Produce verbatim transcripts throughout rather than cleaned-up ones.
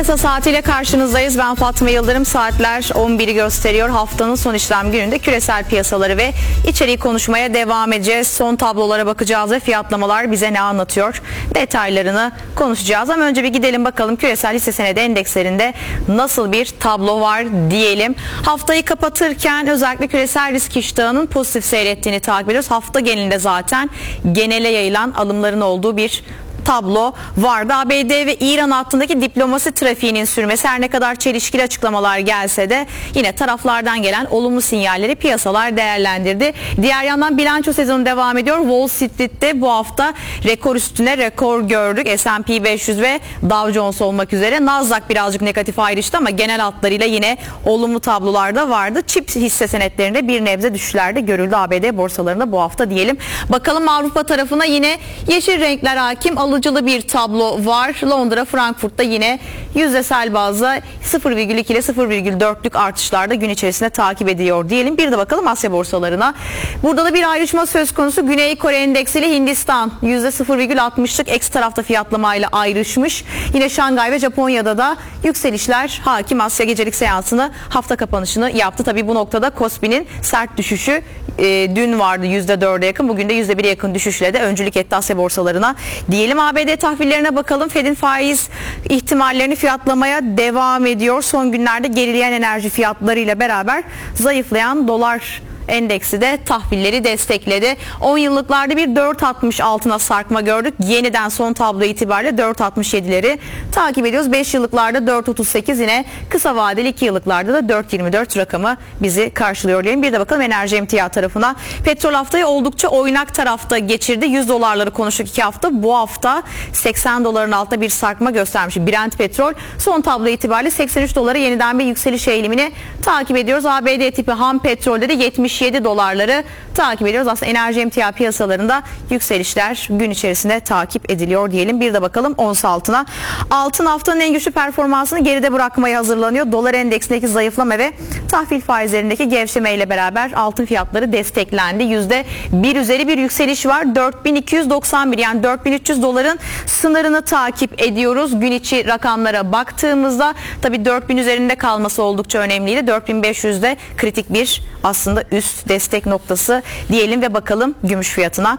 Piyasa saatiyle karşınızdayız. Ben Fatma Yıldırım. Saatler on biri gösteriyor. Haftanın son işlem gününde küresel piyasaları ve içeriği konuşmaya devam edeceğiz. Son tablolara bakacağız ve fiyatlamalar bize ne anlatıyor? Detaylarını konuşacağız. Ama önce bir gidelim bakalım küresel hisse senedi endekslerinde nasıl bir tablo var diyelim. Haftayı kapatırken özellikle küresel risk iştahının pozitif seyrettiğini takip ediyoruz. Hafta genelinde zaten genele yayılan alımların olduğu bir tablo vardı. A B D ve İran hattındaki diplomasi trafiğinin sürmesi, her ne kadar çelişkili açıklamalar gelse de yine taraflardan gelen olumlu sinyalleri piyasalar değerlendirdi. Diğer yandan bilanço sezonu devam ediyor. Wall Street'te bu hafta rekor üstüne rekor gördük. S and P beş yüz ve Dow Jones olmak üzere. Nasdaq birazcık negatif ayrıştı ama genel hatlarıyla yine olumlu tablolar da vardı. Çip hisse senetlerinde bir nebze düşüşler de görüldü A B D borsalarında bu hafta diyelim. Bakalım Avrupa tarafına, yine yeşil renkler hakim, alıcılı bir tablo var. Londra, Frankfurt'ta yine yüzdesel bazda sıfır virgül iki ile sıfır virgül dörtlük artışlarda gün içerisinde takip ediyor diyelim. Bir de bakalım Asya borsalarına. Burada da bir ayrışma söz konusu. Güney Kore endeksiyle Hindistan yüzde sıfır virgül altmışlık eksi tarafta fiyatlamayla ayrışmış. Yine Şangay ve Japonya'da da yükselişler hakim. Asya gecelik seansını, hafta kapanışını yaptı. Tabii bu noktada Kospi'nin sert düşüşü e, dün vardı yüzde dörde yakın. Bugün de yüzde bire yakın düşüşle de öncülük etti Asya borsalarına diyelim. A B D tahvillerine bakalım. Fed'in faiz ihtimallerini fiyatlamaya devam ediyor. Son günlerde gerileyen enerji fiyatlarıyla beraber zayıflayan dolar endeksi de tahvilleri destekledi. on yıllıklarda bir dört altmış altına sarkma gördük. Yeniden son tablo itibariyle dört altmış yedileri takip ediyoruz. beş yıllıklarda dört otuz sekiz, yine kısa vadeli iki yıllıklarda da dört yirmi dört rakamı bizi karşılıyor diyelim. Bir de bakalım enerji emtia tarafına. Petrol haftayı oldukça oynak tarafta geçirdi. yüz dolarları konuştuk iki hafta. Bu hafta seksen doların altında bir sarkma göstermiş Brent petrol. Son tablo itibariyle seksen üç dolara yeniden bir yükseliş eğilimini takip ediyoruz. A B D tipi ham petrolde de yetmiş yedi dolarları takip ediyoruz. Aslında enerji emtia piyasalarında yükselişler gün içerisinde takip ediliyor diyelim. Bir de bakalım ons altına. Altın haftanın en güçlü performansını geride bırakmaya hazırlanıyor. Dolar endeksindeki zayıflama ve tahvil faizlerindeki gevşeme ile beraber altın fiyatları desteklendi. yüzde bir üzeri bir yükseliş var. dört bin iki yüz doksan bir, yani dört bin üç yüz doların sınırını takip ediyoruz. Gün içi rakamlara baktığımızda tabii dört bin üzerinde kalması oldukça önemliydi. dört bin beş yüzde kritik bir aslında üst destek noktası diyelim ve bakalım gümüş fiyatına.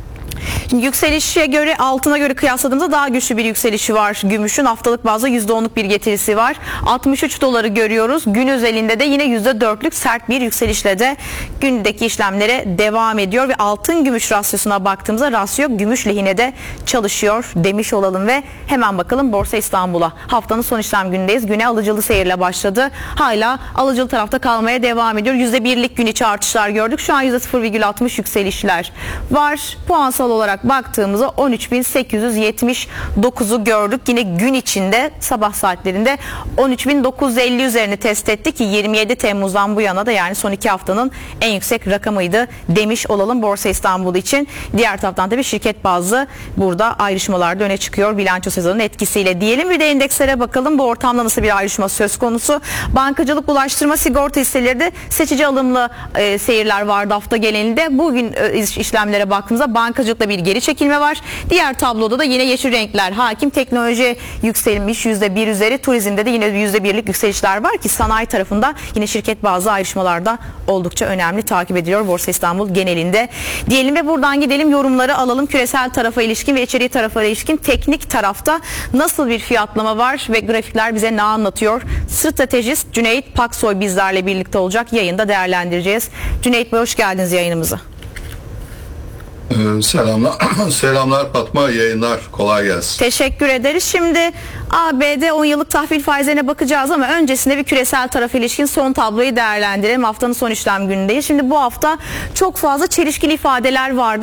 Şimdi yükselişe göre, altına göre kıyasladığımızda daha güçlü bir yükselişi var. Gümüşün haftalık bazda yüzde onluk bir getirisi var. altmış üç doları görüyoruz. Gün özelinde de yine yüzde dörtlük sert bir yükselişle de gündeki işlemlere devam ediyor ve altın gümüş rasyosuna baktığımızda rasyo gümüş lehine de çalışıyor demiş olalım ve hemen bakalım Borsa İstanbul'a. Haftanın son işlem günündeyiz. Güne alıcılı seyirle başladı. Hala alıcılı tarafta kalmaya devam ediyor. yüzde birlik gün içi artışlar gördük. Şu an yüzde sıfır virgül altmış yükselişler var. Puansal olarak baktığımızda on üç bin sekiz yüz yetmiş dokuzu gördük. Yine gün içinde sabah saatlerinde on üç bin dokuz yüz elli üzerini test ettik ki yirmi yedi Temmuz'dan bu yana da, yani son iki haftanın en yüksek rakamıydı demiş olalım Borsa İstanbul için. Diğer taraftan tabii şirket bazlı burada ayrışmalar da öne çıkıyor bilanço sezonunun etkisiyle diyelim. Bir de endekslere bakalım. Bu ortamda nasıl bir ayrışma söz konusu? Bankacılık, ulaştırma, sigorta hisseleri de seçici alımlı e, seyirler vardı hafta genelinde. Bugün e, işlemlere baktığımızda bankacılıkta bir geri çekilme var. Diğer tabloda da yine yeşil renkler hakim. Teknoloji yükselmiş yüzde bir üzeri. Turizmde de yine yüzde birlik yükselişler var ki sanayi tarafında yine şirket bazı ayrışmalarda oldukça önemli takip ediliyor Borsa İstanbul genelinde diyelim ve buradan gidelim yorumları alalım. Küresel tarafa ilişkin ve içeriği tarafa ilişkin teknik tarafta nasıl bir fiyatlama var ve grafikler bize ne anlatıyor? Stratejist Cüneyt Paksoy bizlerle birlikte olacak. Yayında değerlendireceğiz. Cüneyt Bey, hoş geldiniz yayınımıza. Ee, selamlar, selamlar Fatma, yayınlar, kolay gelsin. Teşekkür ederiz. Şimdi A B D on yıllık tahvil faizlerine bakacağız ama öncesinde bir küresel tarafa ilişkin son tabloyu değerlendirelim. Haftanın son işlem günündeyiz. Şimdi bu hafta çok fazla çelişkili ifadeler vardı.